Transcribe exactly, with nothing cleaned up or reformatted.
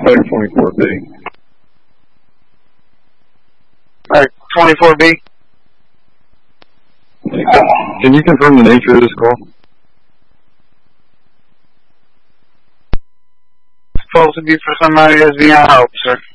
Flight twenty-four B. Alright, twenty-four B. Can you confirm the nature of this call? Supposed to be for somebody that's beyond help, sir.